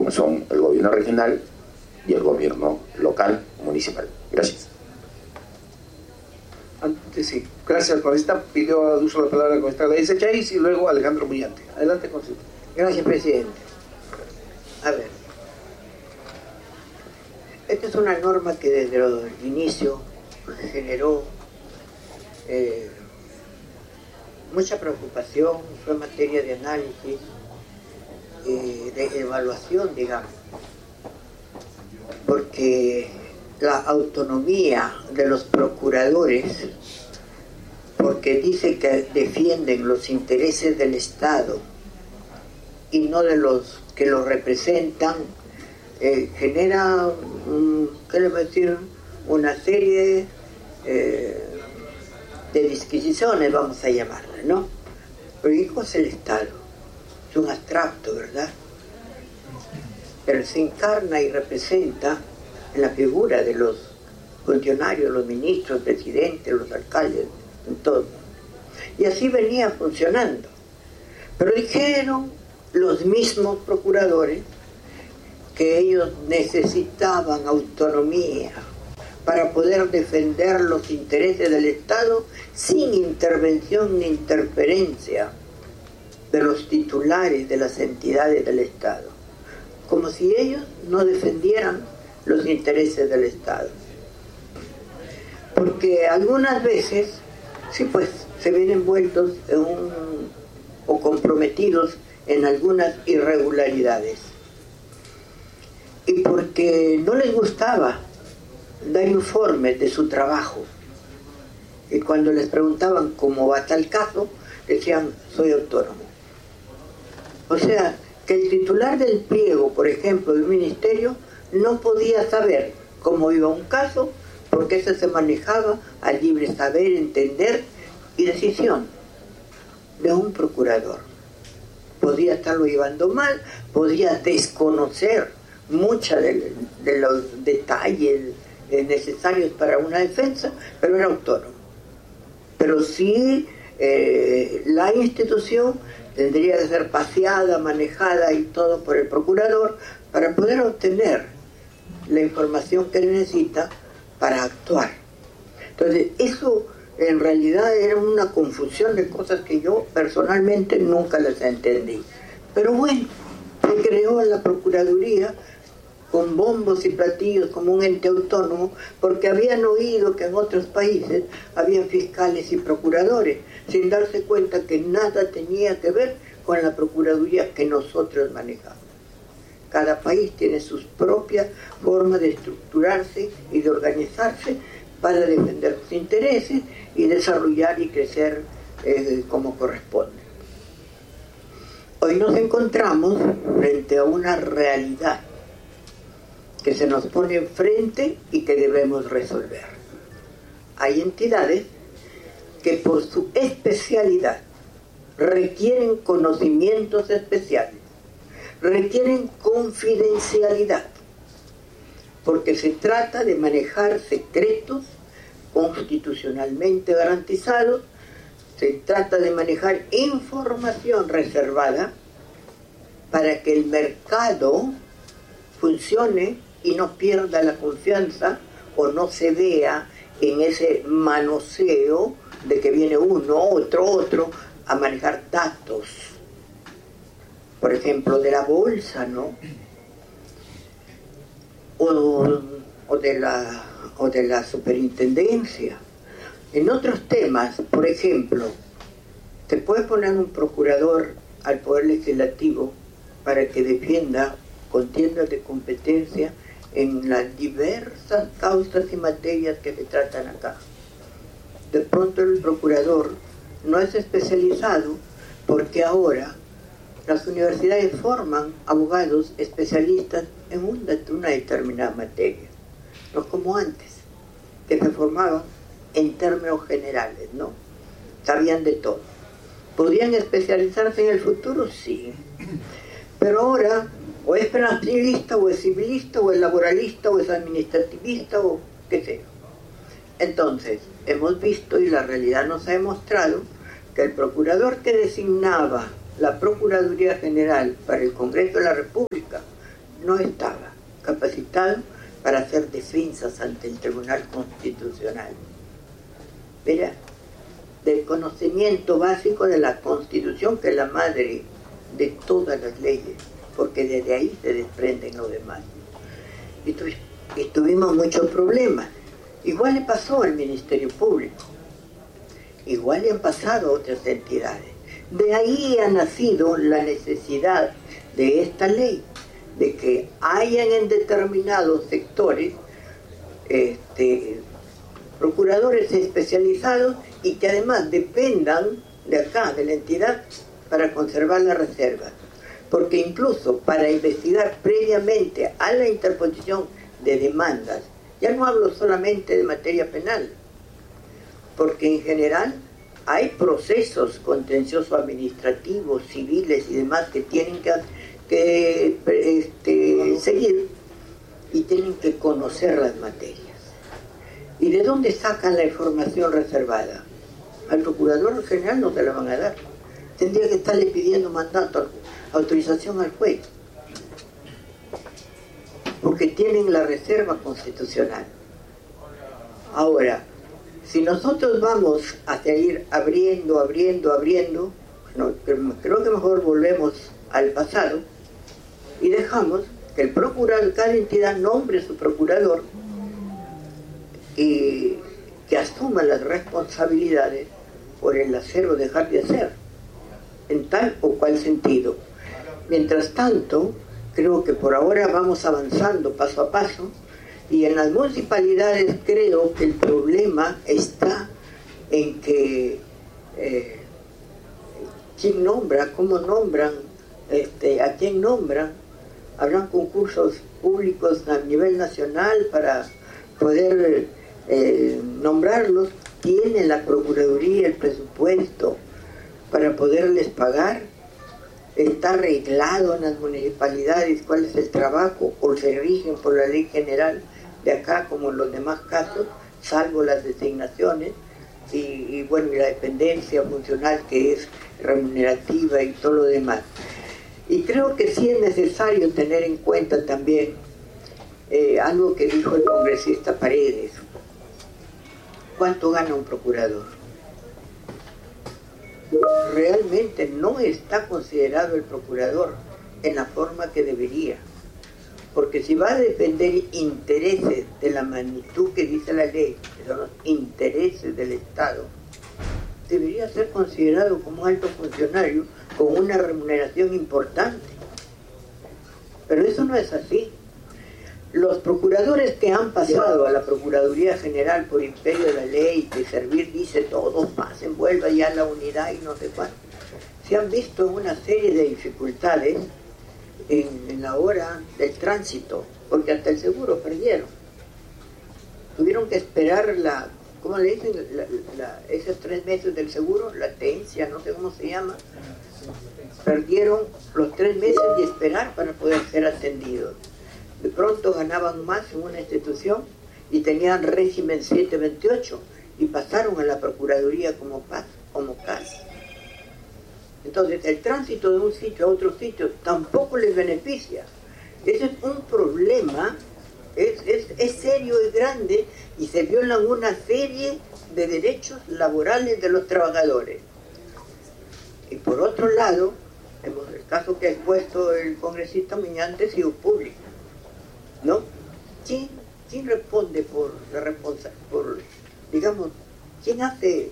como son el gobierno regional y el gobierno local, municipal. Gracias. Antes sí, gracias, congresista. Pidió uso de la palabra la congresista Gladys Echaíz y luego Alejandro Muñante. Adelante, congresista. Gracias, presidente. A ver, esta es una norma que desde el inicio generó mucha preocupación, fue materia de análisis, de evaluación, digamos, porque la autonomía de los procuradores, porque dice que defienden los intereses del Estado y no de los que los representan, genera, ¿qué le voy a decir?, una serie de disquisiciones, vamos a llamarla, ¿no? Pero ¿qué cosa es el Estado? Es un abstracto, ¿verdad? Pero se encarna y representa en la figura de los funcionarios, los ministros, presidentes, los alcaldes, en todo. Y así venía funcionando. Pero dijeron los mismos procuradores que ellos necesitaban autonomía para poder defender los intereses del Estado sin intervención ni interferencia de los titulares de las entidades del Estado, como si ellos no defendieran los intereses del Estado. Porque algunas veces, sí, pues, se ven envueltos o comprometidos en algunas irregularidades. Y porque no les gustaba dar informes de su trabajo. Y cuando les preguntaban cómo va tal caso, decían, soy autónomo. O sea, que el titular del pliego, por ejemplo, del ministerio, no podía saber cómo iba un caso, porque eso se manejaba al libre saber, entender y decisión de un procurador. Podía estarlo llevando mal, podía desconocer muchos de los detalles necesarios para una defensa, pero era autónomo. Pero sí, la institución tendría que ser paseada, manejada y todo por el procurador para poder obtener la información que necesita para actuar. Entonces, eso en realidad era una confusión de cosas que yo personalmente nunca las entendí. Pero bueno, se creó la Procuraduría con bombos y platillos como un ente autónomo, porque habían oído que en otros países había fiscales y procuradores, sin darse cuenta que nada tenía que ver con la Procuraduría que nosotros manejamos. Cada país tiene sus propias formas de estructurarse y de organizarse para defender sus intereses y desarrollar y crecer como corresponde. Hoy nos encontramos frente a una realidad que se nos pone enfrente y que debemos resolver. Hay entidades que por su especialidad requieren conocimientos especiales, requieren confidencialidad, porque se trata de manejar secretos constitucionalmente garantizados, se trata de manejar información reservada para que el mercado funcione y no pierda la confianza o no se vea en ese manoseo de que viene uno, otro a manejar datos, por ejemplo de la bolsa, ¿no? O de la superintendencia. En otros temas, por ejemplo, se puede poner un procurador al Poder Legislativo para que defienda contiendas de competencia en las diversas causas y materias que se tratan acá. De pronto el procurador no es especializado porque ahora las universidades forman abogados especialistas en una determinada materia, no como antes, que se formaban en términos generales, ¿no? Sabían de todo. ¿Podrían especializarse en el futuro? Sí. Pero ahora o es penalista, o es civilista, o es laboralista, o es administrativista, o qué sé. Entonces, hemos visto y la realidad nos ha demostrado que el procurador que designaba la Procuraduría General para el Congreso de la República no estaba capacitado para hacer defensas ante el Tribunal Constitucional. Mira, del conocimiento básico de la Constitución, que es la madre de todas las leyes, porque desde ahí se desprenden los demás. Y tuvimos muchos problemas. Igual le pasó al Ministerio Público, igual le han pasado a otras entidades. De ahí ha nacido la necesidad de esta ley, de que hayan en determinados sectores procuradores especializados y que además dependan de acá, de la entidad, para conservar la reserva. Porque incluso para investigar previamente a la interposición de demandas, ya no hablo solamente de materia penal, porque en general hay procesos contenciosos administrativos, civiles y demás que tienen que seguir y tienen que conocer las materias. ¿Y de dónde sacan la información reservada? Al procurador general no se la van a dar. Tendría que estarle pidiendo mandato, autorización al juez, porque tienen la reserva constitucional. Ahora, si nosotros vamos a seguir abriendo, bueno, creo que mejor volvemos al pasado y dejamos que el procurador, cada entidad nombre su procurador y que asuma las responsabilidades por el hacer o dejar de hacer, en tal o cual sentido. Mientras tanto, creo que por ahora vamos avanzando paso a paso, y en las municipalidades creo que el problema está en que quién nombra, cómo nombran, a quién nombran. Habrán concursos públicos a nivel nacional para poder nombrarlos. ¿Tiene la Procuraduría el presupuesto para poderles pagar? ¿Está arreglado en las municipalidades cuál es el trabajo? ¿O se rigen por la ley general de acá como en los demás casos, salvo las designaciones y bueno, y la dependencia funcional que es remunerativa y todo lo demás? Y creo que sí es necesario tener en cuenta también algo que dijo el congresista Paredes. ¿Cuánto gana un procurador? Realmente no está considerado el procurador en la forma que debería, porque si va a depender intereses de la magnitud que dice la ley, que son los intereses del Estado, debería ser considerado como alto funcionario con una remuneración importante. Pero eso no es así. Los procuradores que han pasado a la Procuraduría General por imperio de la ley, que servir dice todos pasen, vuelva ya a la unidad y no sé cuánto, se han visto en una serie de dificultades en la hora del tránsito, porque hasta el seguro perdieron. Tuvieron que esperar ¿cómo le dicen? Esos 3 meses del seguro, latencia, no sé cómo se llama. Perdieron los 3 meses de esperar para poder ser atendidos. De pronto ganaban más en una institución y tenían régimen 728 y pasaron a la Procuraduría como CAS. Entonces el tránsito de un sitio a otro sitio tampoco les beneficia. Ese es un problema, es serio, es grande, y se violan una serie de derechos laborales de los trabajadores. Y por otro lado, el caso que ha expuesto el congresista Muñante ha sido público, ¿no? ¿Quién responde por la responsabilidad? Digamos, ¿quién hace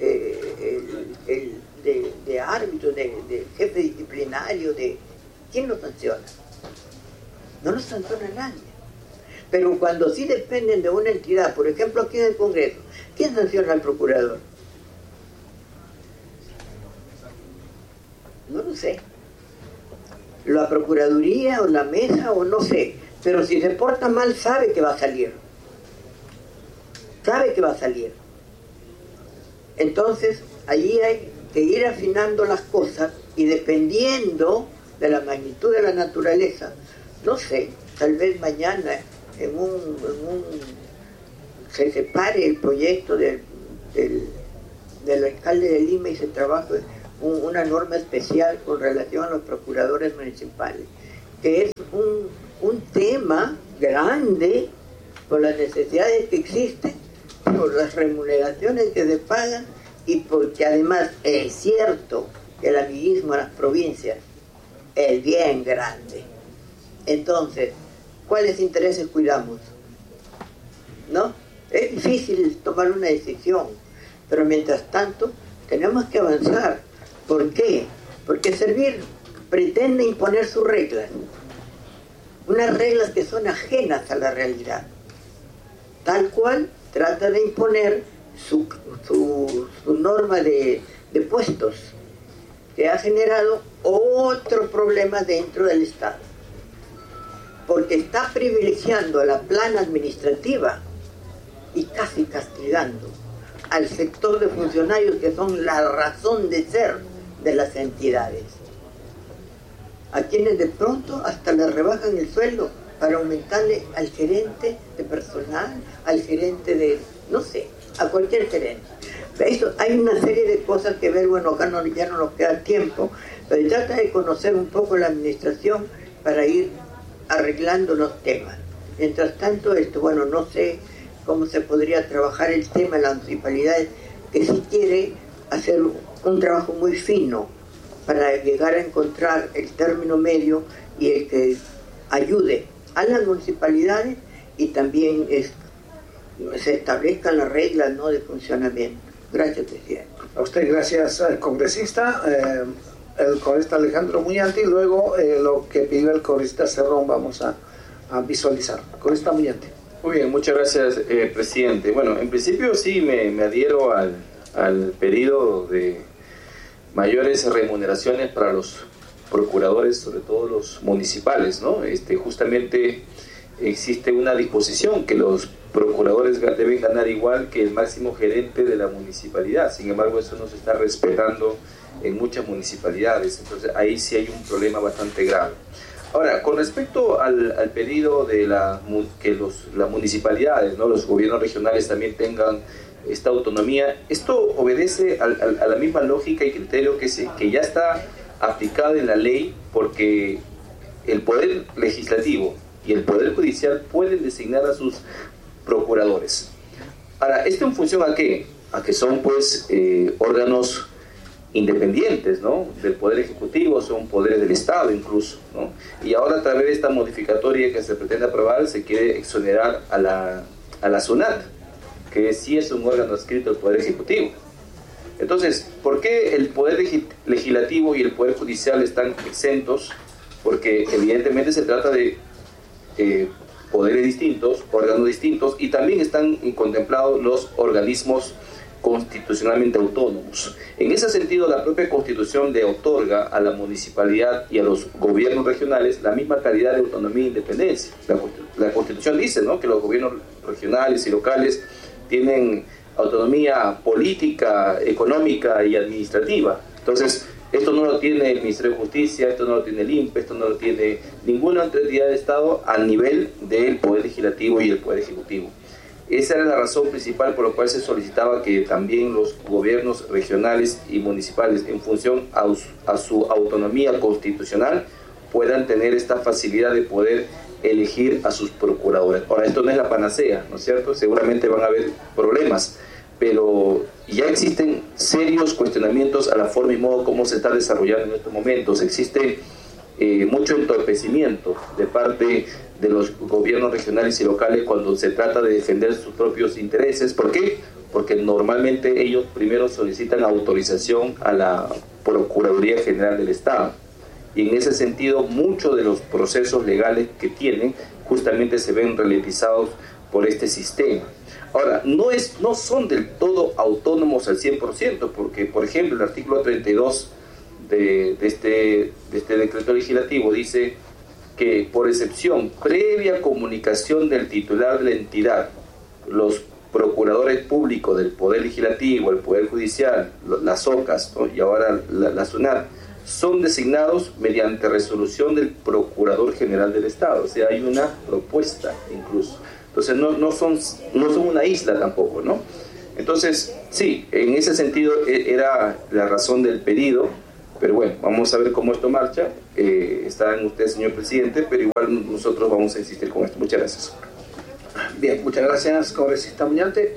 de árbitro, de jefe disciplinario? ¿Quién lo sanciona? No lo sanciona nadie. Pero cuando sí dependen de una entidad, por ejemplo aquí en el Congreso, ¿quién sanciona al procurador? No lo sé. La Procuraduría o la mesa o no sé. Pero si se porta mal sabe que va a salir. Sabe que va a salir. Entonces, allí hay que ir afinando las cosas y dependiendo de la magnitud de la naturaleza, no sé, tal vez mañana se separe el proyecto del alcalde de Lima y se trabaje una norma especial con relación a los procuradores municipales, que es problema grande por las necesidades que existen, por las remuneraciones que se pagan y porque además es cierto que el amiguismo en las provincias es bien grande. Entonces, ¿cuáles intereses cuidamos? ¿No? Es difícil tomar una decisión, pero mientras tanto tenemos que avanzar. ¿Por qué? Porque Servir pretende imponer sus reglas, unas reglas que son ajenas a la realidad. Tal cual trata de imponer su norma de puestos, que ha generado otro problema dentro del Estado, porque está privilegiando a la plana administrativa y casi castigando al sector de funcionarios que son la razón de ser de las entidades, a quienes de pronto hasta le rebajan el sueldo para aumentarle al gerente de personal, al gerente de, no sé, a cualquier gerente. Eso, hay una serie de cosas que ver, bueno, acá ya no nos queda tiempo, pero trata de conocer un poco la administración para ir arreglando los temas. Mientras tanto, bueno, no sé cómo se podría trabajar el tema de las municipalidades, que sí quiere hacer un trabajo muy fino para llegar a encontrar el término medio y el que ayude a las municipalidades y también se establezcan las reglas, ¿no?, de funcionamiento. Gracias, presidente. A usted, gracias, congresista. El congresista Alejandro Muñante, y luego lo que pidió el congresista Cerrón vamos a visualizar. Congresista Muñante. Muy bien, muchas gracias, presidente. Bueno, en principio sí me adhiero al pedido de mayores remuneraciones para los procuradores, sobre todo los municipales, ¿no? Justamente existe una disposición que los procuradores deben ganar igual que el máximo gerente de la municipalidad. Sin embargo, eso no se está respetando en muchas municipalidades. Entonces, ahí sí hay un problema bastante grave. Ahora, con respecto al pedido de que las municipalidades, ¿no?, los gobiernos regionales también tengan esta autonomía, esto obedece a la misma lógica y criterio que ya está aplicada en la ley, porque el Poder Legislativo y el Poder Judicial pueden designar a sus procuradores. Ahora, ¿esto en función a qué? A que son, pues, órganos independientes, ¿no?, del Poder Ejecutivo, son poderes del Estado incluso, ¿no? Y ahora, a través de esta modificatoria que se pretende aprobar, se quiere exonerar a la SUNAT, que sí es un órgano adscrito al Poder Ejecutivo. Entonces, ¿por qué el Poder Legislativo y el Poder Judicial están exentos? Porque evidentemente se trata de poderes distintos, órganos distintos, y también están contemplados los organismos constitucionalmente autónomos. En ese sentido, la propia Constitución le otorga a la municipalidad y a los gobiernos regionales la misma calidad de autonomía e independencia. La Constitución dice, ¿no?, que los gobiernos regionales y locales tienen autonomía política, económica y administrativa. Entonces, esto no lo tiene el Ministerio de Justicia, esto no lo tiene el INPE, esto no lo tiene ninguna otra entidad de Estado al nivel del Poder Legislativo y el Poder Ejecutivo. Esa era la razón principal por la cual se solicitaba que también los gobiernos regionales y municipales, en función a su autonomía constitucional, puedan tener esta facilidad de poder elegir a sus procuradores. Ahora, esto no es la panacea, ¿no es cierto? Seguramente van a haber problemas, pero ya existen serios cuestionamientos a la forma y modo como se está desarrollando en estos momentos. Existe mucho entorpecimiento de parte de los gobiernos regionales y locales cuando se trata de defender sus propios intereses. ¿Por qué? Porque normalmente ellos primero solicitan autorización a la Procuraduría General del Estado, y en ese sentido muchos de los procesos legales que tienen justamente se ven ralentizados por este sistema. Ahora, no son del todo autónomos al 100%, porque, por ejemplo, el artículo 32 de este decreto legislativo dice que, por excepción, previa comunicación del titular de la entidad, los procuradores públicos del Poder Legislativo, el Poder Judicial, las OCAS, ¿no?, y ahora la SUNAT, son designados mediante resolución del Procurador General del Estado. O sea, hay una propuesta incluso. Entonces no son una isla tampoco, ¿no? Entonces, sí, en ese sentido era la razón del pedido, pero bueno, vamos a ver cómo esto marcha. está en usted, señor presidente, pero igual nosotros vamos a insistir con esto. Muchas gracias. Bien, muchas gracias, congresista Muñante.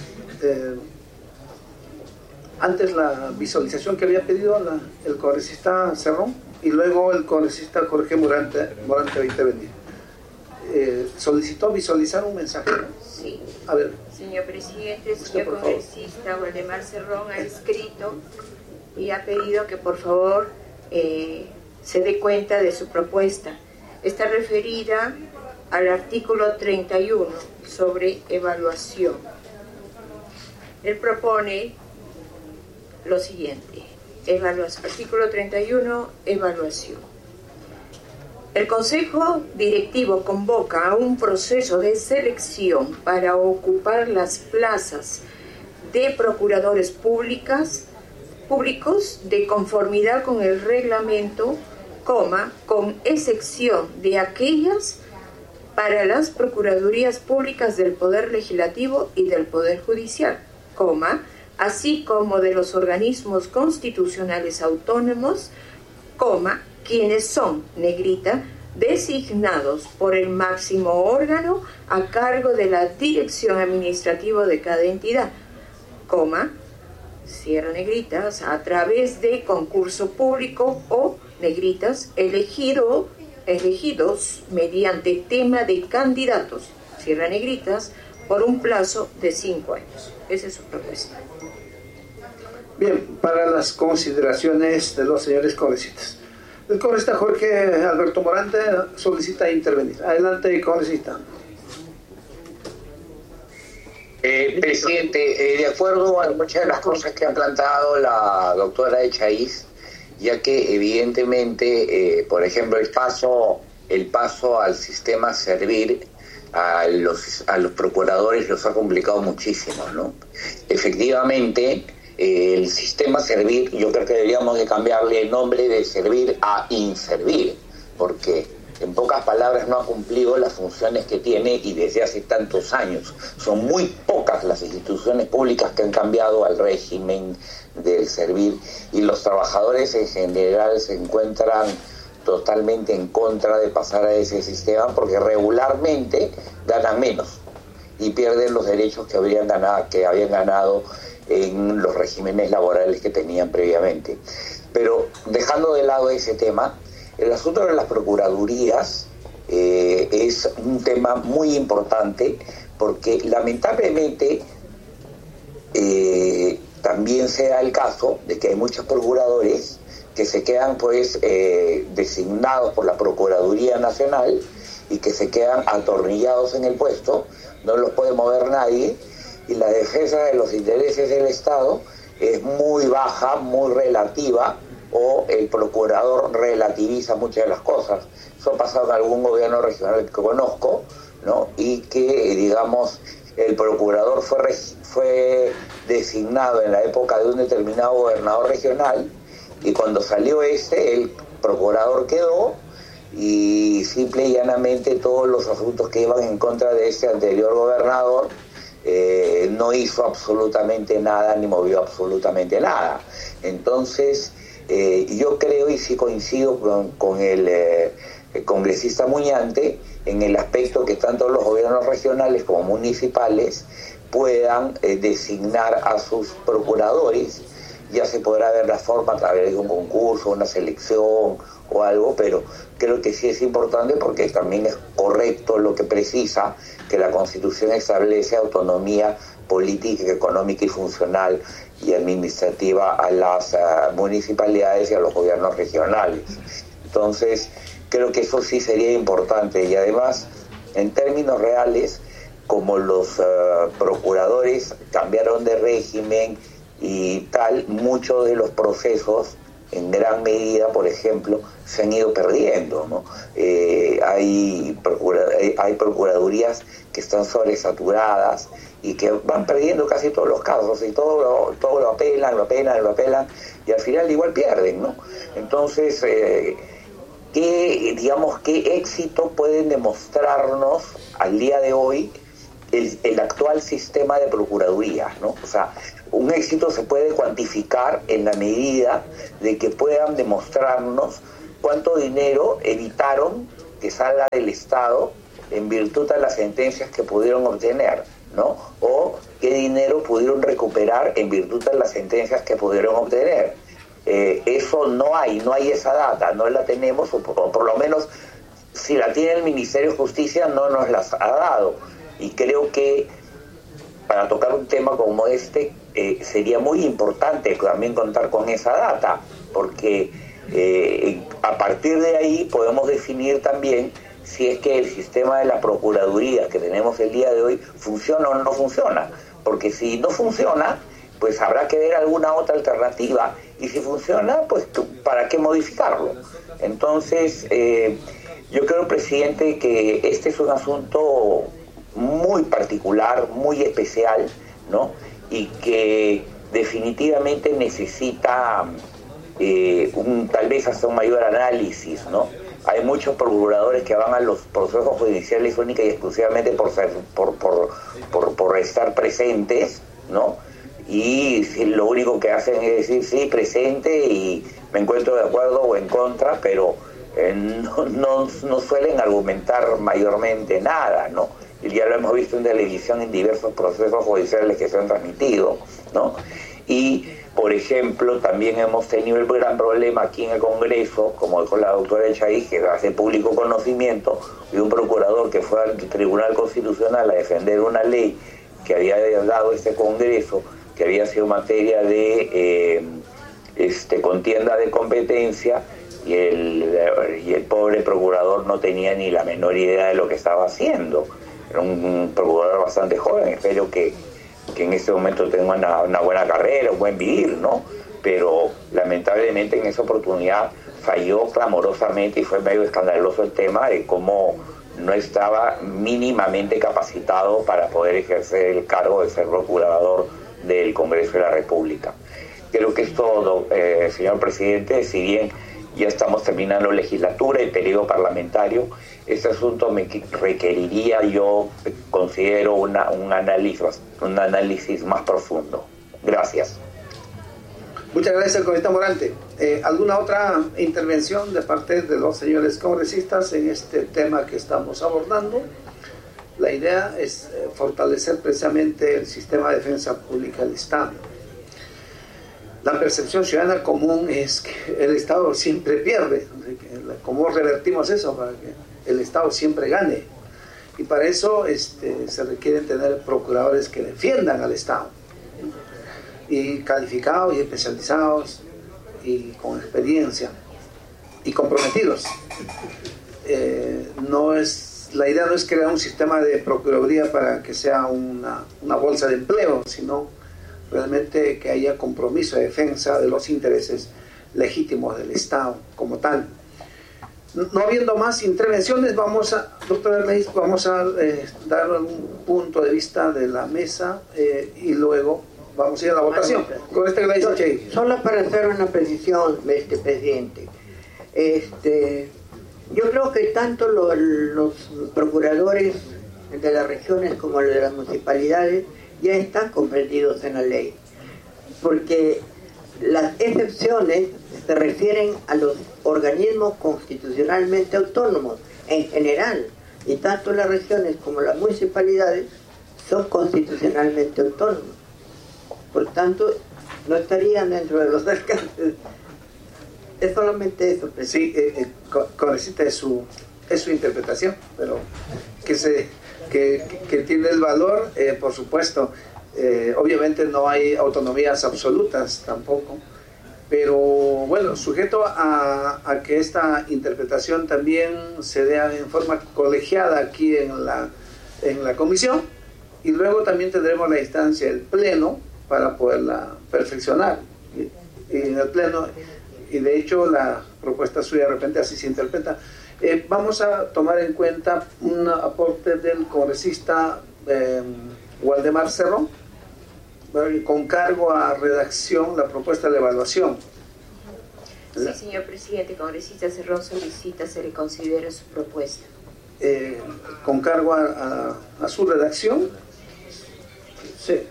Antes la visualización que había pedido el congresista Cerrón y luego el congresista Jorge Morante va a intervenir. Solicitó visualizar un mensaje, ¿no? Sí. A ver. Señor presidente, señor congresista Waldemar Cerrón ha escrito y ha pedido que por favor se dé cuenta de su propuesta. Está referida al artículo 31 sobre evaluación. Él propone lo siguiente: artículo 31, evaluación. El Consejo Directivo convoca a un proceso de selección para ocupar las plazas de procuradores públicos de conformidad con el reglamento, con excepción de aquellas para las Procuradurías Públicas del Poder Legislativo y del Poder Judicial, así como de los organismos constitucionales autónomos, quienes son, negrita, designados por el máximo órgano a cargo de la dirección administrativa de cada entidad, cierra negritas, a través de concurso público o negritas elegidos mediante tema de candidatos, cierra negritas, por un plazo de 5 años. Esa es su propuesta. Bien, para las consideraciones de los señores congresistas. El congresista Jorge Alberto Morante solicita intervenir. Adelante, congresista. Presidente, de acuerdo a muchas de las cosas que ha planteado la doctora Echaiz, ya que evidentemente, por ejemplo, el paso al sistema servir a los procuradores los ha complicado muchísimo, ¿no? Efectivamente, el sistema servir, yo creo que deberíamos de cambiarle el nombre de servir a inservir, porque en pocas palabras no ha cumplido las funciones que tiene y desde hace tantos años. Son muy pocas las instituciones públicas que han cambiado al régimen del servir y los trabajadores en general se encuentran totalmente en contra de pasar a ese sistema porque regularmente ganan menos y pierden los derechos que habían ganado en los regímenes laborales que tenían previamente. Pero dejando de lado ese tema, el asunto de las procuradurías es un tema muy importante porque lamentablemente también se da el caso de que hay muchos procuradores que se quedan designados por la Procuraduría Nacional y que se quedan atornillados en el puesto, no los puede mover nadie, y la defensa de los intereses del Estado es muy baja, muy relativa, o el procurador relativiza muchas de las cosas. Eso ha pasado en algún gobierno regional que conozco, ¿no? Y que, digamos, el procurador fue designado en la época de un determinado gobernador regional, y cuando salió el procurador quedó, y simple y llanamente todos los asuntos que iban en contra de ese anterior gobernador no hizo absolutamente nada ni movió absolutamente nada. Entonces yo creo y sí coincido con el congresista Muñante en el aspecto que tanto los gobiernos regionales como municipales puedan designar a sus procuradores. Ya se podrá ver la forma a través de un concurso, una selección o algo, pero creo que sí es importante porque también es correcto lo que precisa, que la Constitución establece autonomía política, económica y funcional y administrativa a las municipalidades y a los gobiernos regionales. Entonces, creo que eso sí sería importante y además, en términos reales, como los procuradores cambiaron de régimen y tal, muchos de los procesos en gran medida, por ejemplo, se han ido perdiendo, ¿no? Hay procuradurías que están sobresaturadas y que van perdiendo casi todos los casos y todo lo apelan y al final igual pierden, ¿no? Entonces, ¿qué éxito pueden demostrarnos al día de hoy el actual sistema de procuradurías, ¿no? O sea, un éxito se puede cuantificar en la medida de que puedan demostrarnos cuánto dinero evitaron que salga del Estado en virtud de las sentencias que pudieron obtener, ¿no? O qué dinero pudieron recuperar en virtud de las sentencias que pudieron obtener. Eso no hay esa data, no la tenemos, o por lo menos si la tiene el Ministerio de Justicia no nos las ha dado. Y creo que para tocar un tema como este sería muy importante también contar con esa data, porque a partir de ahí podemos definir también si es que el sistema de la Procuraduría que tenemos el día de hoy funciona o no funciona, porque si no funciona, pues habrá que ver alguna otra alternativa, y si funciona, pues ¿para qué modificarlo? Entonces, yo creo, presidente, que este es un asunto muy particular, muy especial, ¿no? Y que definitivamente necesita tal vez hasta un mayor análisis, ¿no? Hay muchos procuradores que van a los procesos judiciales única y exclusivamente por estar presentes, ¿no? Y lo único que hacen es decir sí, presente, y me encuentro de acuerdo o en contra, pero no suelen argumentar mayormente nada, ¿no? Y ya lo hemos visto en televisión en diversos procesos judiciales que se han transmitido, ¿no? Y, por ejemplo, también hemos tenido el gran problema aquí en el Congreso, como dijo la doctora Echaí, que hace público conocimiento, de un procurador que fue al Tribunal Constitucional a defender una ley que había dado este Congreso, que había sido materia de contienda de competencia, y el pobre procurador no tenía ni la menor idea de lo que estaba haciendo. Era un procurador bastante joven, espero que en este momento tenga una buena carrera, un buen vivir, ¿no? Pero lamentablemente en esa oportunidad falló clamorosamente, y fue medio escandaloso el tema de cómo no estaba mínimamente capacitado para poder ejercer el cargo de ser procurador del Congreso de la República. Creo que es todo, señor presidente. Si bien ya estamos terminando legislatura y periodo parlamentario, este asunto me requeriría, yo considero, un análisis más profundo. Gracias. Muchas gracias, congresista Morante. ¿Alguna otra intervención de parte de los señores congresistas en este tema que estamos abordando? La idea es fortalecer precisamente el sistema de defensa pública del Estado. La percepción ciudadana común es que el Estado siempre pierde. ¿Cómo revertimos eso para que el Estado siempre gane? Y para eso se requieren tener procuradores que defiendan al Estado, y calificados y especializados y con experiencia y comprometidos. La idea no es crear un sistema de procuraduría para que sea una bolsa de empleo, sino realmente que haya compromiso de defensa de los intereses legítimos del Estado como tal. No habiendo más intervenciones, doctora Erleis, vamos a dar un punto de vista de la mesa y luego vamos a ir a la votación. Con Solo para hacer una precisión, presidente. Yo creo que tanto los procuradores de las regiones como los de las municipalidades ya están comprendidos en la ley, porque las excepciones se refieren a los organismos constitucionalmente autónomos en general, y tanto las regiones como las municipalidades son constitucionalmente autónomos. Por tanto, no estarían dentro de los alcances. Es solamente eso, presidente. Sí, congresista, es su interpretación, pero que tiene el valor, por supuesto. Obviamente no hay autonomías absolutas tampoco, pero bueno, sujeto a que esta interpretación también se dé en forma colegiada aquí en la comisión, y luego también tendremos la instancia del pleno para poderla perfeccionar. Y en el pleno, y de hecho la propuesta suya de repente así se interpreta. Vamos a tomar en cuenta un aporte del congresista Waldemar Cerrón, con cargo a redacción la propuesta de evaluación. Sí, señor presidente, congresista Cerrón solicita se le considere su propuesta. Con cargo a su redacción. Sí.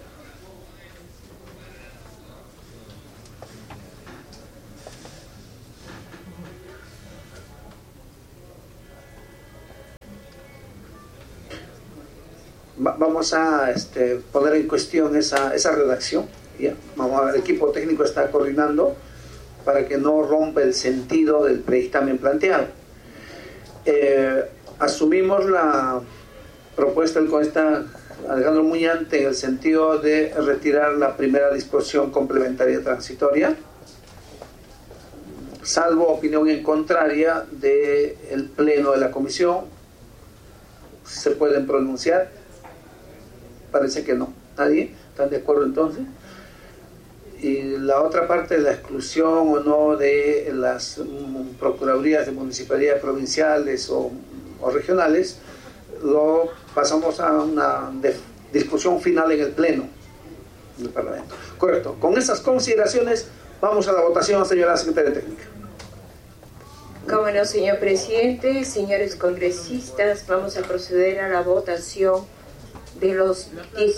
vamos a poner en cuestión esa redacción. ¿Ya? El equipo técnico está coordinando para que no rompa el sentido del predictamen planteado. Asumimos la propuesta del congresista Alejandro Muñante en el sentido de retirar la primera disposición complementaria transitoria, salvo opinión en contraria del pleno de la comisión. ¿Se pueden pronunciar? Parece que no. ¿Nadie? ¿Están de acuerdo entonces? Y la otra parte de la exclusión o no de las procuradurías de municipalidades provinciales o regionales, lo pasamos a una discusión final en el pleno del Parlamento. Correcto. Con esas consideraciones vamos a la votación, señora secretaria técnica. Cómo no, señor presidente, señores congresistas, vamos a proceder a la votación de los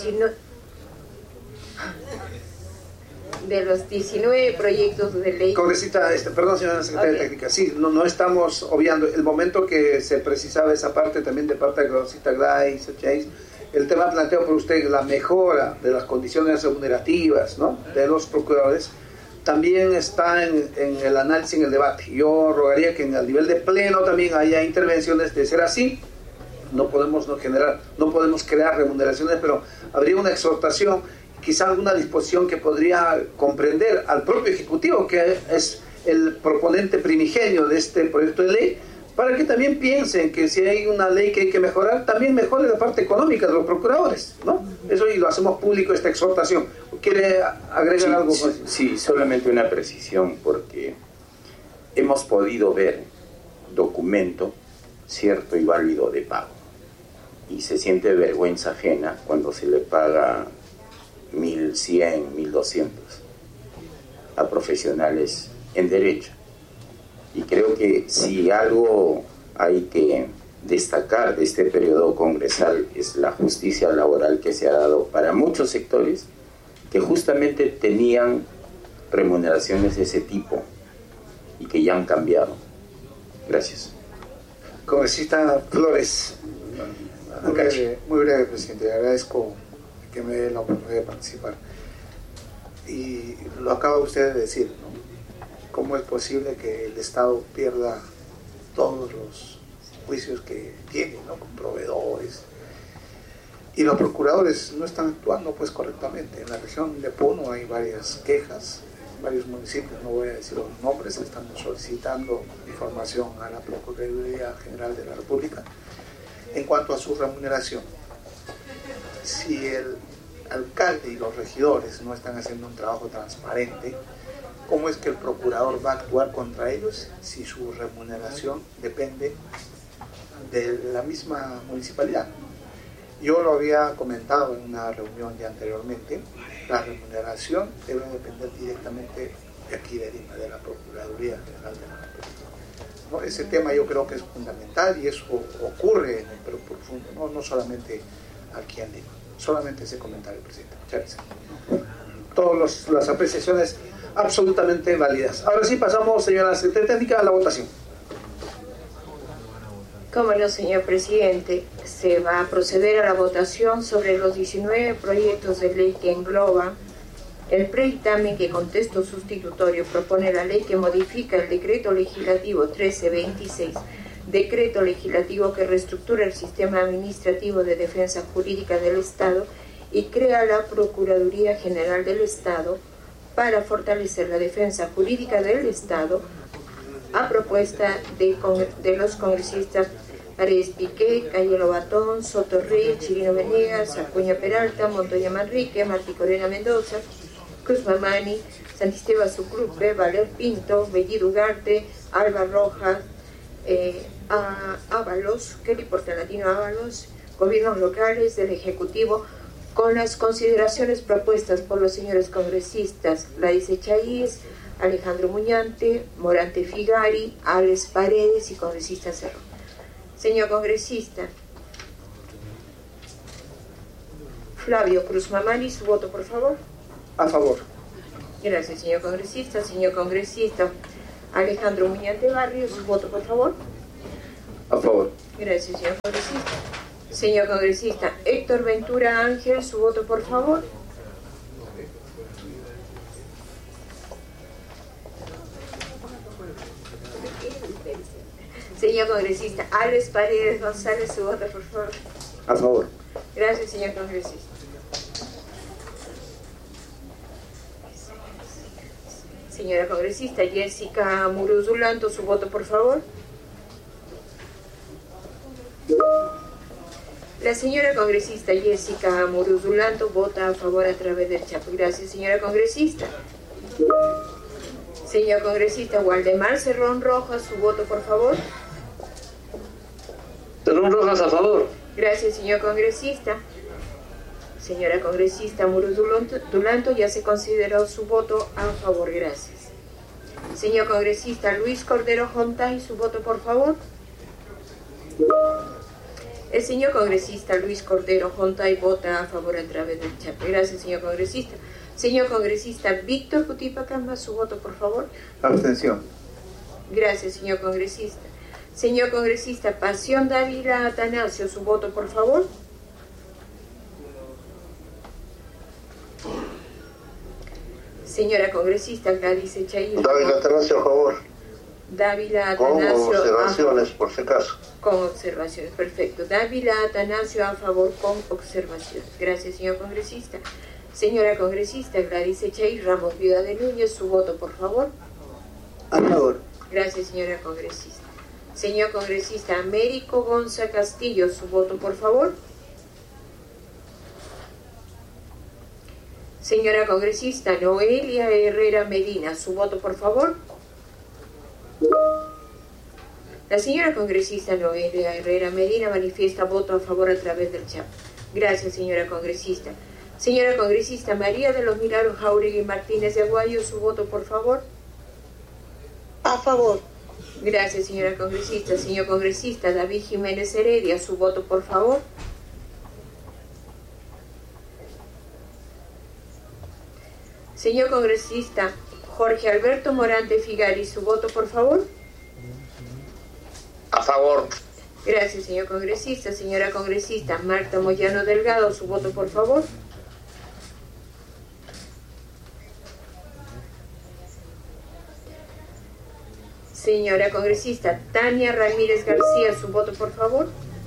19 proyectos de ley. Congresista, perdón, señora secretaria técnica, sí, no estamos obviando el momento que se precisaba esa parte también de parte de la congresista Gladys, el tema planteado por usted, la mejora de las condiciones remunerativas, ¿no?, de los procuradores, también está en el análisis, en el debate. Yo rogaría que en el nivel de pleno también haya intervenciones. De ser así, no podemos crear remuneraciones, pero habría una exhortación, quizá alguna disposición que podría comprender al propio Ejecutivo, que es el proponente primigenio de este proyecto de ley, para que también piensen que si hay una ley que hay que mejorar, también mejore la parte económica de los procuradores, ¿no? Eso, y lo hacemos público, esta exhortación. ¿Quiere agregar algo? Sí, solamente una precisión, porque hemos podido ver documento cierto y válido de pago, y se siente vergüenza ajena cuando se le paga 1.100, 1.200 a profesionales en derecho. Y creo que si algo hay que destacar de este periodo congresal es la justicia laboral que se ha dado para muchos sectores que justamente tenían remuneraciones de ese tipo y que ya han cambiado. Gracias. Congresista Flores. Muy breve, presidente. Le agradezco que me dé la oportunidad de participar. Y lo acaba usted de decir, ¿no? ¿Cómo es posible que el Estado pierda todos los juicios que tiene, ¿no?, con proveedores? Y los procuradores no están actuando pues correctamente. En la región de Puno hay varias quejas, varios municipios, no voy a decir los nombres, estamos solicitando información a la Procuraduría General de la República en cuanto a su remuneración. Si el alcalde y los regidores no están haciendo un trabajo transparente, ¿cómo es que el procurador va a actuar contra ellos si su remuneración depende de la misma municipalidad? Yo lo había comentado en una reunión ya anteriormente, la remuneración debe depender directamente de aquí de Lima, de la Procuraduría General de la República, ¿no? Ese tema yo creo que es fundamental y eso ocurre en el Perú profundo, no solamente aquí en Lima. Solamente ese comentario, presidente. Muchas gracias. Todas las apreciaciones absolutamente válidas. Ahora sí pasamos, señora secretaria técnica, a la votación. Cómo no, señor presidente, se va a proceder a la votación sobre los 19 proyectos de ley que engloban el predictamen que con texto sustitutorio propone la ley que modifica el decreto legislativo 1326, decreto legislativo que reestructura el sistema administrativo de defensa jurídica del Estado y crea la Procuraduría General del Estado para fortalecer la defensa jurídica del Estado, a propuesta de los congresistas Paredes Piqué, Calle Lobatón, Soto Reyes, Chirino Venegas, Acuña Peralta, Montoya Manrique, Martí Corena Mendoza, Cruz Mamani, Santisteban Sucrupe, Valer Pinto, Bellido Ugarte, Alba Rojas, Ábalos, Kelly Portalatino Ábalos, gobiernos locales del Ejecutivo, con las consideraciones propuestas por los señores congresistas Gladys Echaíz, Alejandro Muñante, Morante Figari, Alex Paredes y congresista Cerro. Señor congresista Flavio Cruz Mamani, su voto, por favor. A favor. Gracias, señor congresista. Señor congresista Alejandro Muñante Barrios, su voto, por favor. A favor. Gracias, señor congresista. Señor congresista Héctor Ventura Ángel, su voto por favor. Señor congresista Alex Paredes González, su voto por favor. A favor. Gracias, señor congresista. Señora congresista Jessica Muruzulanto, su voto por favor. La señora congresista Jessica Muruzulanto vota a favor a través del chat. Gracias, señora congresista. Señor congresista Waldemar Cerrón Rojas, su voto por favor. Cerrón Rojas, a favor. Gracias, señor congresista. Señora congresista Muruzulanto, ya se consideró su voto a favor. Gracias. Señor congresista Luis Cordero Jontay, su voto por favor. El señor congresista Luis Cordero Jontay vota a favor a través del chat. Gracias, señor congresista. Señor congresista Víctor Cutipa Camba, su voto por favor. Abstención. Gracias, señor congresista. Señor congresista Pasión Dávila Atanasio, su voto por favor. Señora congresista Gladys Echaíz. Dávila Atanasio, a favor. Dávila Atanasio. Con observaciones, por si acaso. Con observaciones, perfecto. Dávila Atanasio a favor con observaciones. Gracias, señor congresista. Señora congresista Gladys Echaíz Ramos Viuda de Núñez, su voto por favor. A favor. Gracias, señora congresista. Señor congresista Américo Gonza Castillo, su voto por favor. Señora congresista Noelia Herrera Medina, su voto por favor. La señora congresista Noelia Herrera Medina manifiesta voto a favor a través del chat. Gracias, señora congresista. Señora congresista María de los Milagros Jauregui Martínez de Aguayo, su voto por favor. A favor. Gracias, señora congresista. Señor congresista David Jiménez Heredia, su voto por favor. Señor congresista Jorge Alberto Morante Figari, su voto por favor. A favor. Gracias, señor congresista. Señora congresista Marta Moyano Delgado, su voto por favor. Señora congresista Tania Ramírez García, su voto por favor.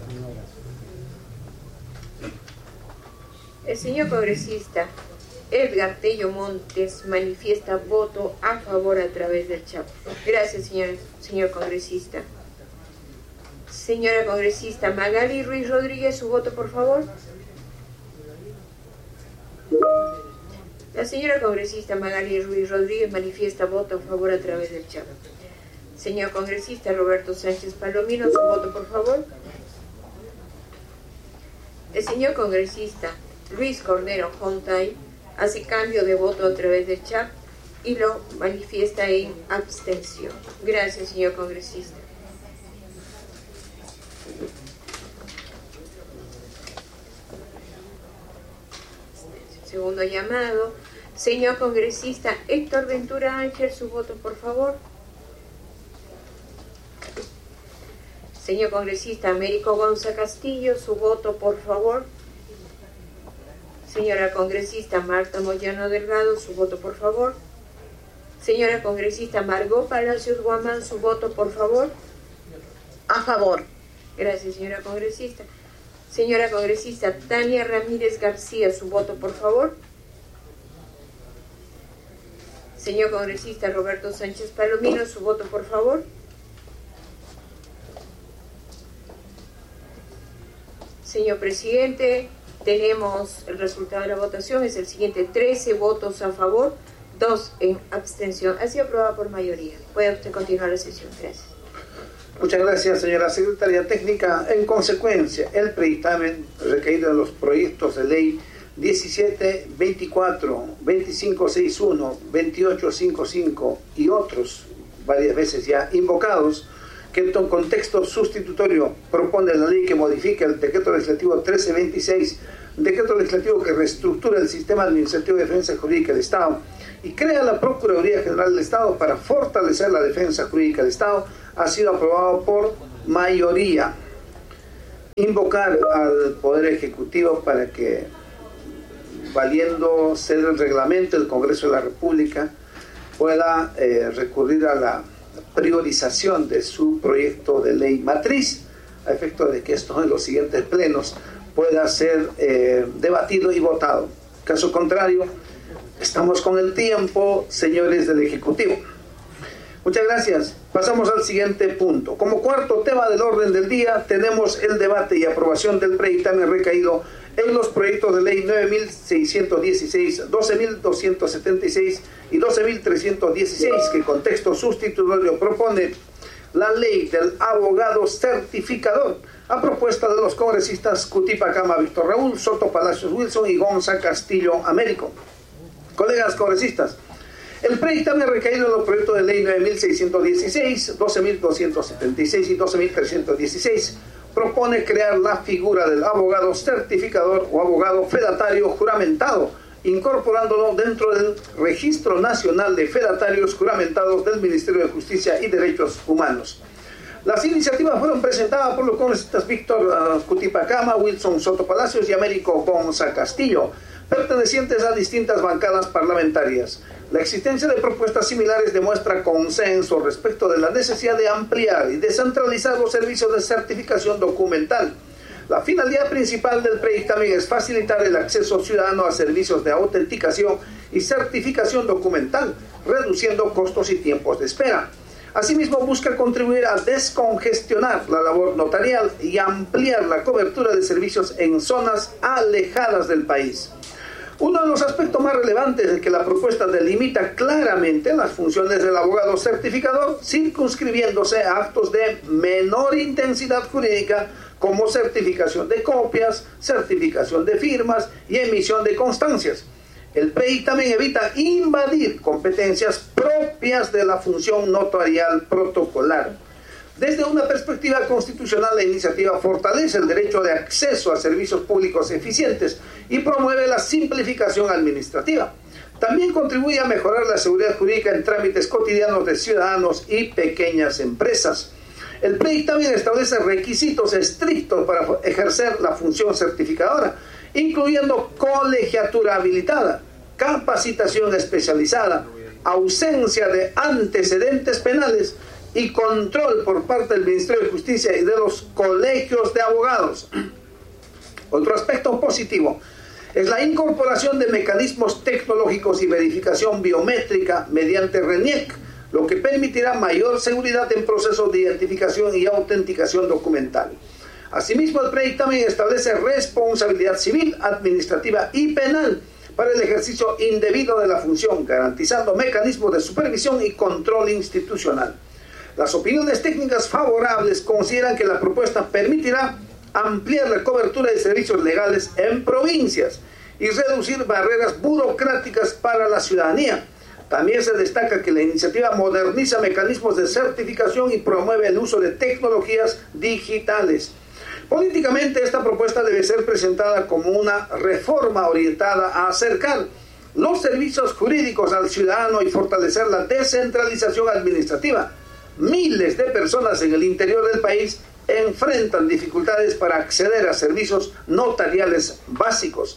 El señor congresista Edgar Tello Montes manifiesta voto a favor a través del chat. Gracias, señor congresista. Señora congresista Magali Ruiz Rodríguez, su voto por favor. La señora congresista Magali Ruiz Rodríguez manifiesta voto a favor a través del chat. Señor congresista Roberto Sánchez Palomino, su voto por favor. El señor congresista Luis Cordero Jontay hace cambio de voto a través del chat y lo manifiesta en abstención. Gracias, señor congresista. Segundo llamado, señor congresista Héctor Ventura Ángel, su voto por favor. Señor congresista Américo Gonza Castillo, su voto por favor. Señora congresista Marta Moyano Delgado, su voto por favor. Señora congresista Margot Palacios Guamán, su voto por favor. A favor. Gracias, señora congresista. Señora congresista Tania Ramírez García, su voto por favor. Señor congresista Roberto Sánchez Palomino, su voto por favor. Señor presidente, tenemos el resultado de la votación, es el siguiente: 13 votos a favor, 2 en abstención. Ha sido aprobada por mayoría. Puede usted continuar la sesión. Gracias. Muchas gracias, señora secretaria técnica. En consecuencia, el predictamen requerido de los proyectos de ley 17, 24, 2561, 2855 y otros, varias veces ya invocados, que en contexto sustitutorio propone la ley que modifica el decreto legislativo 1326, decreto legislativo que reestructura el sistema administrativo de defensa jurídica del Estado y crea la Procuraduría General del Estado para fortalecer la defensa jurídica del Estado, ha sido aprobado por mayoría. invocar al Poder Ejecutivo para que, valiéndose del reglamento del Congreso de la República, pueda recurrir a la priorización de su proyecto de ley matriz, a efecto de que esto en los siguientes plenos pueda ser debatido y votado. Caso contrario, estamos con el tiempo, señores del Ejecutivo. Muchas gracias. Pasamos al siguiente punto. Como cuarto tema del orden del día, tenemos el debate y aprobación del predictamen recaído en los proyectos de ley 9.616, 12.276 y 12.316, que con texto sustitutorio propone la ley del abogado certificador, a propuesta de los congresistas Cutipa Cama Víctor Raúl, Soto Palacios Wilson y Gonza Castillo Américo. Colegas congresistas, el predictamen recaído en los proyectos de ley 9.616, 12.276 y 12.316 propone crear la figura del abogado certificador o abogado fedatario juramentado, incorporándolo dentro del Registro Nacional de Fedatarios Juramentados del Ministerio de Justicia y Derechos Humanos. Las iniciativas fueron presentadas por los congresistas Víctor Cutipa Cama, Wilson Soto Palacios y Américo Gonza Castillo, pertenecientes a distintas bancadas parlamentarias. La existencia de propuestas similares demuestra consenso respecto de la necesidad de ampliar y descentralizar los servicios de certificación documental. La finalidad principal del predictamen es facilitar el acceso ciudadano a servicios de autenticación y certificación documental, reduciendo costos y tiempos de espera. Asimismo, busca contribuir a descongestionar la labor notarial y ampliar la cobertura de servicios en zonas alejadas del país. Uno de los aspectos más relevantes es que la propuesta delimita claramente las funciones del abogado certificador, circunscribiéndose a actos de menor intensidad jurídica como certificación de copias, certificación de firmas y emisión de constancias. El predictamen evita invadir competencias propias de la función notarial protocolar. Desde una perspectiva constitucional, la iniciativa fortalece el derecho de acceso a servicios públicos eficientes y promueve la simplificación administrativa. También contribuye a mejorar la seguridad jurídica en trámites cotidianos de ciudadanos y pequeñas empresas. El predictamen establece requisitos estrictos para ejercer la función certificadora, incluyendo colegiatura habilitada, capacitación especializada, ausencia de antecedentes penales y control por parte del Ministerio de Justicia y de los colegios de abogados. Otro aspecto positivo es la incorporación de mecanismos tecnológicos y verificación biométrica mediante RENIEC, lo que permitirá mayor seguridad en procesos de identificación y autenticación documental. Asimismo, el predictamen establece responsabilidad civil, administrativa y penal para el ejercicio indebido de la función, garantizando mecanismos de supervisión y control institucional. Las opiniones técnicas favorables consideran que la propuesta permitirá ampliar la cobertura de servicios legales en provincias y reducir barreras burocráticas para la ciudadanía. También se destaca que la iniciativa moderniza mecanismos de certificación y promueve el uso de tecnologías digitales. Políticamente, esta propuesta debe ser presentada como una reforma orientada a acercar los servicios jurídicos al ciudadano y fortalecer la descentralización administrativa. Miles de personas en el interior del país enfrentan dificultades para acceder a servicios notariales básicos.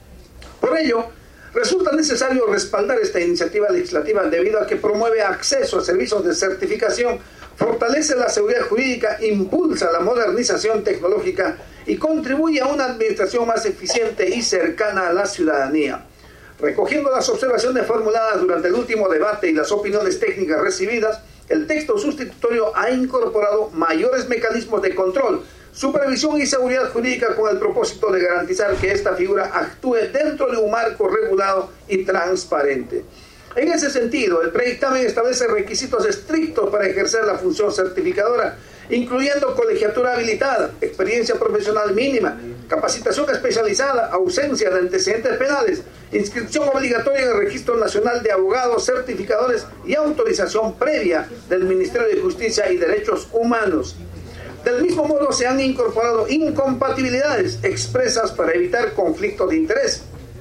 Por ello, resulta necesario respaldar esta iniciativa legislativa debido a que promueve acceso a servicios de certificación, fortalece la seguridad jurídica, impulsa la modernización tecnológica y contribuye a una administración más eficiente y cercana a la ciudadanía. Recogiendo las observaciones formuladas durante el último debate y las opiniones técnicas recibidas, el texto sustitutorio ha incorporado mayores mecanismos de control, supervisión y seguridad jurídica con el propósito de garantizar que esta figura actúe dentro de un marco regulado y transparente. En ese sentido, el predictamen establece requisitos estrictos para ejercer la función certificadora, incluyendo colegiatura habilitada, experiencia profesional mínima, capacitación especializada, ausencia de antecedentes penales, inscripción obligatoria en el Registro Nacional de Abogados Certificadores y autorización previa del Ministerio de Justicia y Derechos Humanos. Del mismo modo, se han incorporado incompatibilidades expresas para evitar conflictos de interés.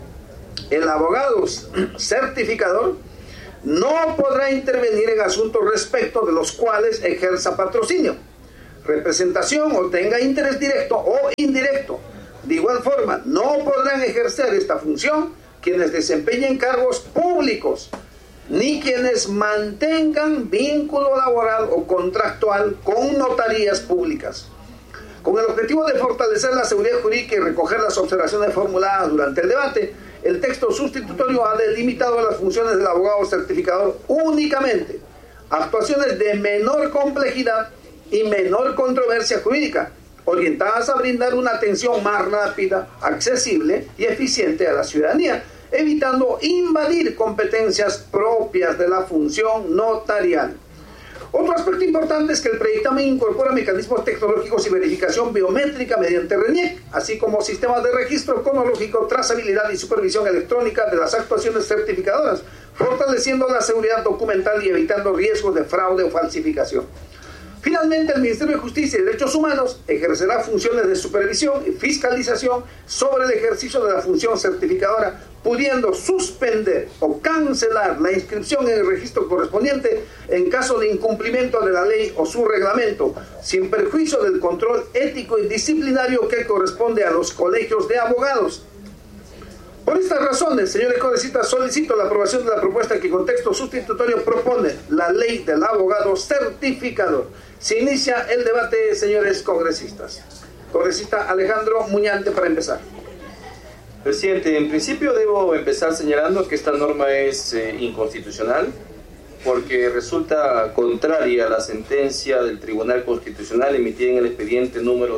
El abogado certificador no podrá intervenir en asuntos respecto de los cuales ejerza patrocinio. representación o tenga interés directo o indirecto. De igual forma, no podrán ejercer esta función quienes desempeñen cargos públicos, ni quienes mantengan vínculo laboral o contractual con notarías públicas. Con el objetivo de fortalecer la seguridad jurídica y recoger las observaciones formuladas durante el debate, el texto sustitutorio ha delimitado las funciones del abogado certificador únicamente a actuaciones de menor complejidad y menor controversia jurídica, orientadas a brindar una atención más rápida, accesible y eficiente a la ciudadanía, evitando invadir competencias propias de la función notarial. Otro aspecto importante es que el predictamen incorpora mecanismos tecnológicos y verificación biométrica mediante RENIEC, así como sistemas de registro cronológico, trazabilidad y supervisión electrónica de las actuaciones certificadoras, fortaleciendo la seguridad documental y evitando riesgos de fraude o falsificación. Finalmente, el Ministerio de Justicia y Derechos Humanos ejercerá funciones de supervisión y fiscalización sobre el ejercicio de la función certificadora, pudiendo suspender o cancelar la inscripción en el registro correspondiente en caso de incumplimiento de la ley o su reglamento, sin perjuicio del control ético y disciplinario que corresponde a los colegios de abogados. Por estas razones, señores congresistas, solicito la aprobación de la propuesta que con texto sustitutorio propone la ley del abogado certificador. Se inicia el debate, señores congresistas. Congresista Alejandro Muñante, para empezar. Presidente, en principio debo empezar señalando que esta norma es inconstitucional porque resulta contraria a la sentencia del Tribunal Constitucional emitida en el expediente número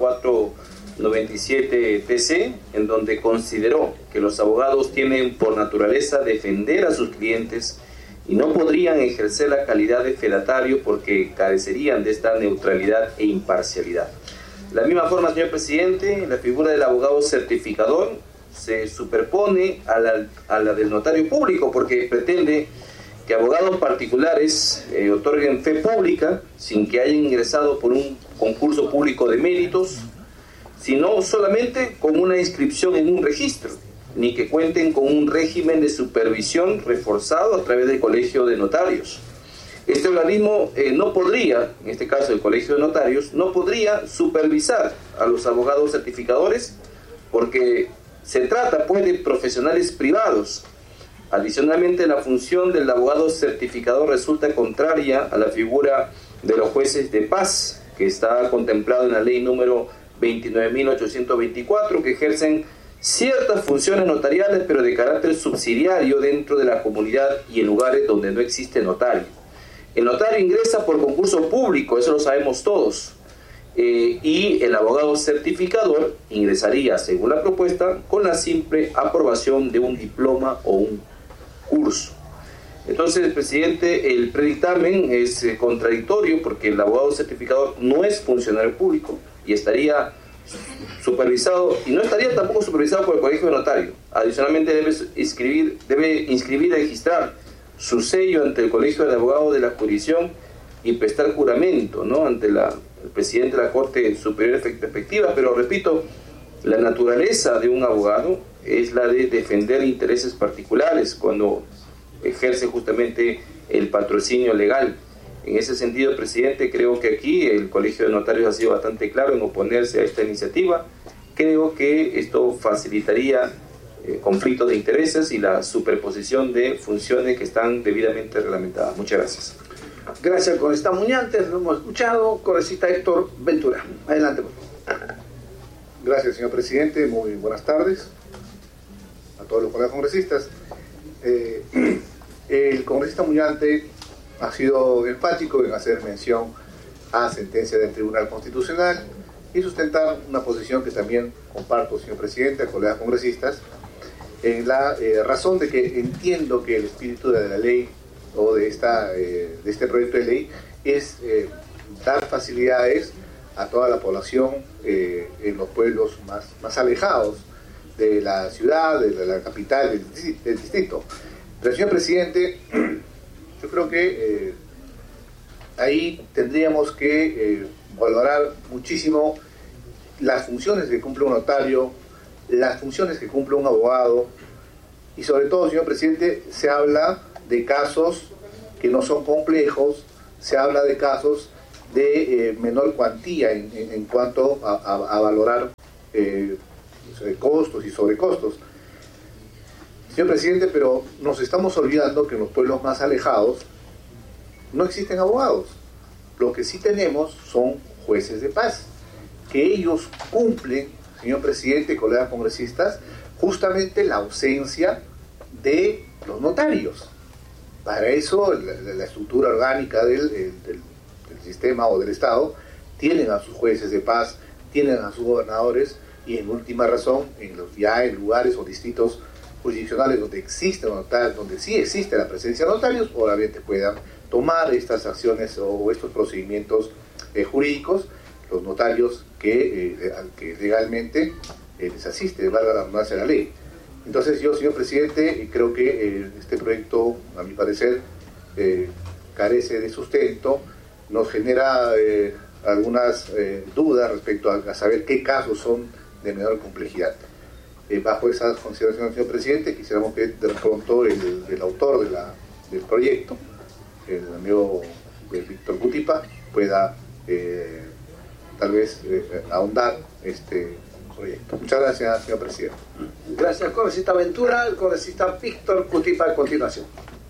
0497-TC, en donde consideró que los abogados tienen por naturaleza defender a sus clientes y no podrían ejercer la calidad de fedatario porque carecerían de esta neutralidad e imparcialidad. De la misma forma, señor presidente, la figura del abogado certificador se superpone a la del notario público porque pretende que abogados particulares otorguen fe pública sin que hayan ingresado por un concurso público de méritos, sino solamente con una inscripción en un registro, ni que cuenten con un régimen de supervisión reforzado a través del Colegio de Notarios. Este organismo no podría, en este caso el Colegio de Notarios, no podría supervisar a los abogados certificadores porque se trata pues de profesionales privados. Adicionalmente, la función del abogado certificador resulta contraria a la figura de los jueces de paz, que está contemplado en la ley número 29.824, que ejercen ciertas funciones notariales, pero de carácter subsidiario dentro de la comunidad y en lugares donde no existe notario. El notario ingresa por concurso público, eso lo sabemos todos, y el abogado certificador ingresaría, según la propuesta, con la simple aprobación de un diploma o un curso. Entonces, presidente, el predictamen es contradictorio porque el abogado certificador no es funcionario público y estaría supervisado, y no estaría tampoco supervisado por el Colegio de Notarios. Adicionalmente debe inscribir y registrar su sello ante el Colegio de Abogados de la jurisdicción y prestar juramento, ¿no?, ante el presidente de la Corte Superior Efectiva. Pero repito, la naturaleza de un abogado es la de defender intereses particulares cuando ejerce justamente el patrocinio legal. En ese sentido, presidente, creo que aquí el Colegio de Notarios ha sido bastante claro en oponerse a esta iniciativa. Creo que esto facilitaría conflictos de intereses y la superposición de funciones que están debidamente reglamentadas. Muchas gracias. Gracias, congresista Muñante. Lo hemos escuchado. Congresista Héctor Ventura. Adelante, por favor. Gracias, señor presidente. Muy buenas tardes a todos los colegas congresistas. El congresista Muñante ha sido enfático en hacer mención a sentencia del Tribunal Constitucional y sustentar una posición que también comparto, señor presidente, a colegas congresistas, en la razón de que entiendo que el espíritu de la ley o de este proyecto de ley es dar facilidades a toda la población en los pueblos más alejados de la ciudad, de la capital, del distrito. Pero, señor presidente, yo creo que ahí tendríamos que valorar muchísimo las funciones que cumple un notario, las funciones que cumple un abogado, y sobre todo, señor presidente, se habla de casos que no son complejos, se habla de casos de menor cuantía en cuanto a valorar costos y sobrecostos. Señor presidente, pero nos estamos olvidando que en los pueblos más alejados no existen abogados. Lo que sí tenemos son jueces de paz, que ellos cumplen, señor presidente, colegas congresistas, justamente la ausencia de los notarios. Para eso la estructura orgánica del sistema o del Estado tienen a sus jueces de paz, tienen a sus gobernadores y en última razón en lugares o distritos jurisdiccionales donde existen notarios, donde sí existe la presencia de notarios, obviamente puedan tomar estas acciones o estos procedimientos jurídicos los notarios que legalmente les asiste, valga la redundancia de la ley. Entonces yo, señor presidente, creo que este proyecto, a mi parecer, carece de sustento, nos genera algunas dudas respecto a saber qué casos son de menor complejidad. Bajo esas consideraciones, señor presidente, quisiéramos que de pronto el autor del proyecto, el amigo Víctor Cutipa, pueda tal vez ahondar este proyecto. Muchas gracias, señor presidente. Gracias, congresista Ventura. El congresista Víctor Cutipa a continuación.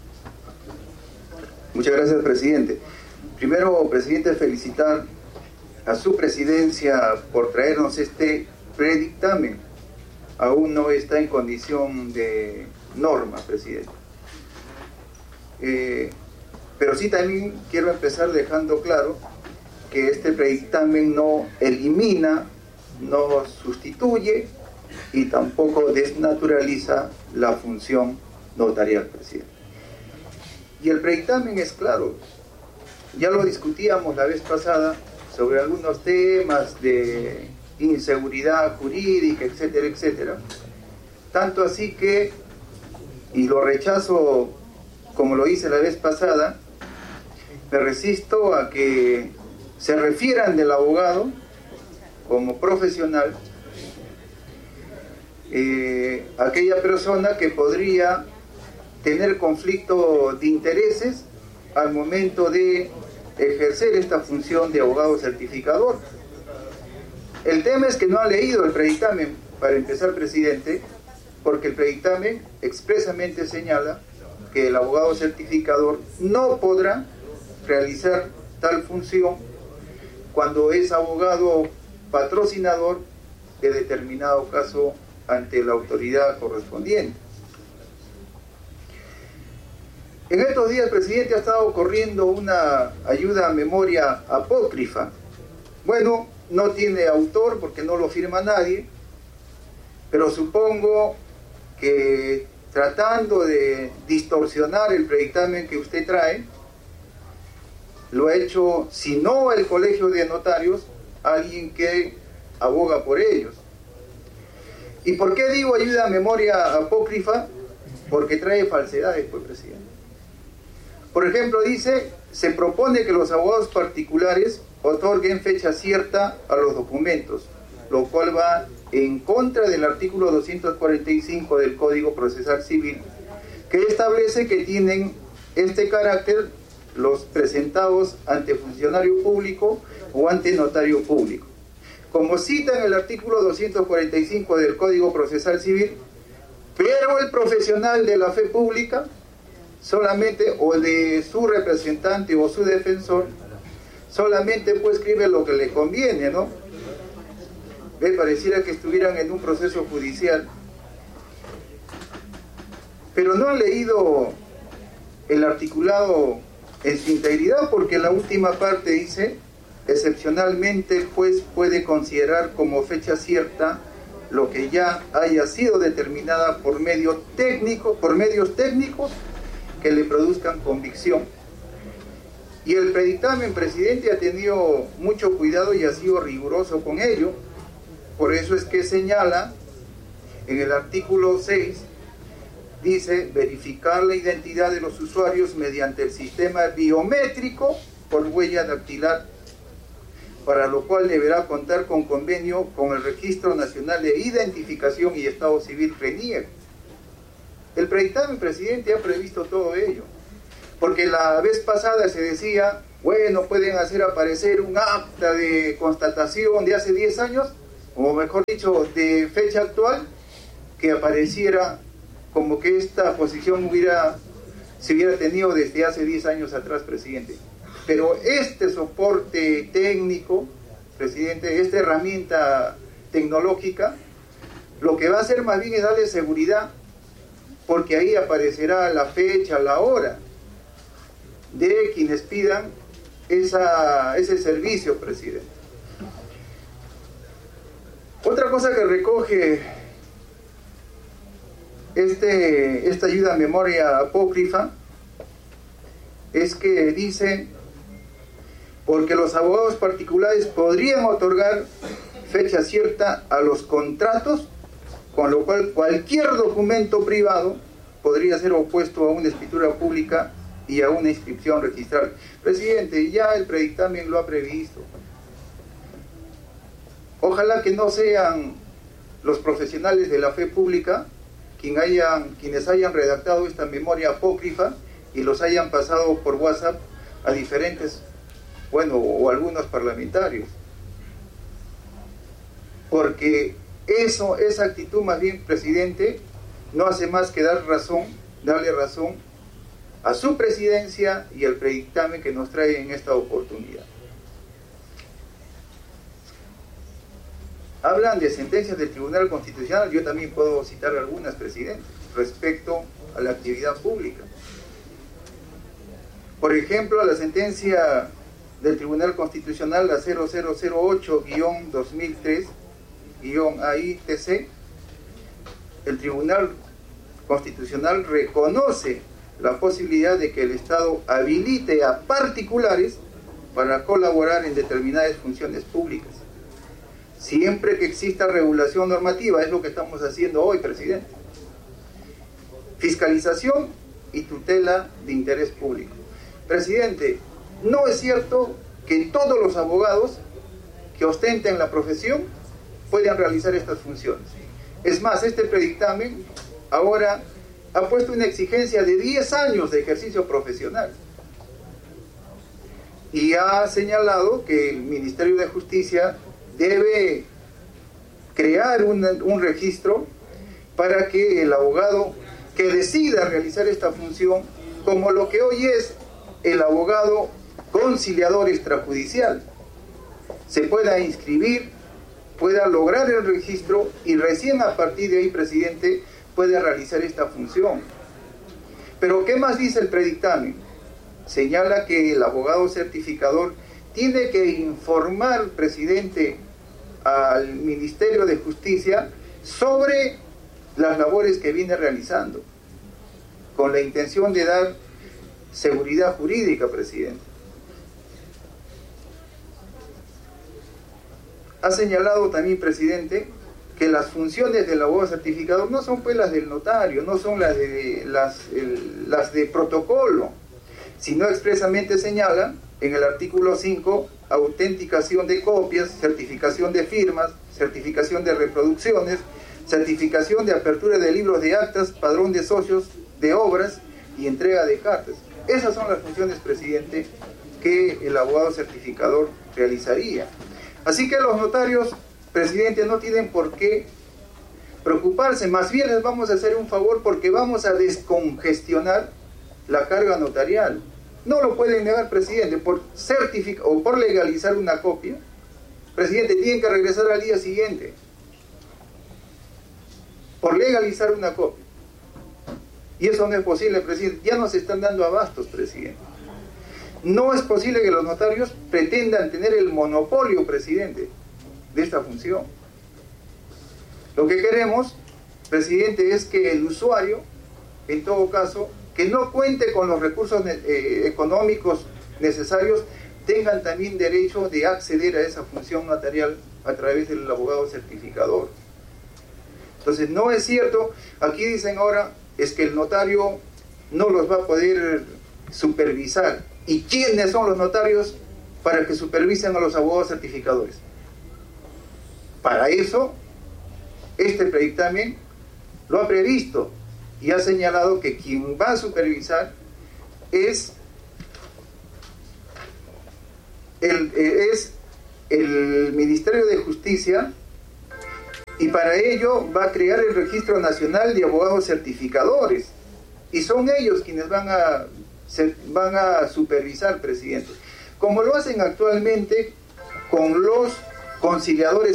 Muchas gracias, presidente. Primero, presidente, felicitar a su presidencia por traernos este predictamen. Aún no está en condición de norma, presidente. Pero sí también quiero empezar dejando claro que este predictamen no elimina, no sustituye y tampoco desnaturaliza la función notarial, presidente. Y el predictamen es claro. Ya lo discutíamos la vez pasada sobre algunos temas de inseguridad jurídica, etcétera, etcétera. Tanto así que, y lo rechazo como lo hice la vez pasada, me resisto a que se refieran del abogado como profesional aquella persona que podría tener conflicto de intereses al momento de ejercer esta función de abogado certificador. El tema es que no ha leído el predictamen, para empezar, presidente, porque el predictamen expresamente señala que el abogado certificador no podrá realizar tal función cuando es abogado patrocinador de determinado caso ante la autoridad correspondiente. En estos días, presidente, ha estado corriendo una ayuda a memoria apócrifa. Bueno, no tiene autor porque no lo firma nadie, pero supongo que tratando de distorsionar el predictamen que usted trae, lo ha hecho, si no el Colegio de Notarios, alguien que aboga por ellos. ¿Y por qué digo ayuda a memoria apócrifa? Porque trae falsedades, pues, presidente. Por ejemplo, dice, se propone que los abogados particulares otorguen fecha cierta a los documentos, lo cual va en contra del artículo 245 del Código Procesal Civil, que establece que tienen este carácter los presentados ante funcionario público o ante notario público. Como cita en el artículo 245 del Código Procesal Civil, pero el profesional de la fe pública solamente, o de su representante o su defensor, solamente pues escribe lo que le conviene, ¿no? Ve, pareciera que estuvieran en un proceso judicial, pero no han leído el articulado en su integridad, porque la última parte dice, excepcionalmente el juez puede considerar como fecha cierta lo que ya haya sido determinada por medios técnicos que le produzcan convicción. Y el predictamen, presidente, ha tenido mucho cuidado y ha sido riguroso con ello. Por eso es que señala en el artículo 6, dice, verificar la identidad de los usuarios mediante el sistema biométrico por huella dactilar, para lo cual deberá contar con convenio con el Registro Nacional de Identificación y Estado Civil, RENIEC. El predictamen, presidente, ha previsto todo ello, porque la vez pasada se decía, Bueno, pueden hacer aparecer un acta de constatación de hace 10 años, o mejor dicho, de fecha actual, que apareciera como que esta posición se hubiera tenido desde hace 10 años atrás, presidente. Pero este soporte técnico, presidente, esta herramienta tecnológica, lo que va a hacer más bien es darle seguridad, porque ahí aparecerá la fecha, la hora de quienes pidan ese servicio, presidente. Otra cosa que recoge esta ayuda a memoria apócrifa es que dice, porque los abogados particulares podrían otorgar fecha cierta a los contratos, con lo cual cualquier documento privado podría ser opuesto a una escritura pública y a una inscripción registral. Presidente, ya el predictamen lo ha previsto. Ojalá que no sean los profesionales de la fe pública quienes hayan redactado esta memoria apócrifa y los hayan pasado por WhatsApp a diferentes, o algunos parlamentarios. Porque esa actitud más bien, presidente, no hace más que darle razón a su presidencia y al predictamen que nos trae en esta oportunidad. Hablan de sentencias del Tribunal Constitucional, yo también puedo citar algunas, presidente, respecto a la actividad pública. Por ejemplo, la sentencia del Tribunal Constitucional, la 0008-2003-AITC, el Tribunal Constitucional reconoce la posibilidad de que el Estado habilite a particulares para colaborar en determinadas funciones públicas, siempre que exista regulación normativa. Es lo que estamos haciendo hoy, presidente. Fiscalización y tutela de interés público. Presidente, no es cierto que todos los abogados que ostenten la profesión puedan realizar estas funciones. Es más, este predictamen ahora ha puesto una exigencia de 10 años de ejercicio profesional y ha señalado que el Ministerio de Justicia debe crear un registro para que el abogado que decida realizar esta función, como lo que hoy es el abogado conciliador extrajudicial, se pueda inscribir, pueda lograr el registro y recién a partir de ahí, presidente, puede realizar esta función. Pero ¿qué más dice el predictamen? Señala que el abogado certificador tiene que informar, presidente, al Ministerio de Justicia sobre las labores que viene realizando, con la intención de dar seguridad jurídica, presidente. Ha señalado también, presidente, que las funciones del abogado certificador no son pues las del notario, no son las de protocolo, sino expresamente señala en el artículo 5, autenticación de copias, certificación de firmas, certificación de reproducciones, certificación de apertura de libros de actas, padrón de socios, de obras y entrega de cartas. Esas son las funciones, presidente, que el abogado certificador realizaría. Así que los notarios, presidente, no tienen por qué preocuparse, más bien les vamos a hacer un favor porque vamos a descongestionar la carga notarial. No lo pueden negar, presidente, por certificar o por legalizar una copia. Presidente, tienen que regresar al día siguiente por legalizar una copia. Y eso no es posible, presidente. Ya nos están dando abastos, presidente. No es posible que los notarios pretendan tener el monopolio, presidente, de esta función. Lo que queremos, presidente, es que el usuario, en todo caso, que no cuente con los recursos económicos necesarios, tengan también derecho de acceder a esa función notarial a través del abogado certificador. Entonces, no es cierto, aquí dicen ahora, es que el notario no los va a poder supervisar. ¿Y quiénes son los notarios para que supervisen a los abogados certificadores? Para eso, este predictamen lo ha previsto y ha señalado que quien va a supervisar es es el Ministerio de Justicia, y para ello va a crear el Registro Nacional de Abogados Certificadores, y son ellos quienes van a supervisar, presidente, como lo hacen actualmente con los conciliadores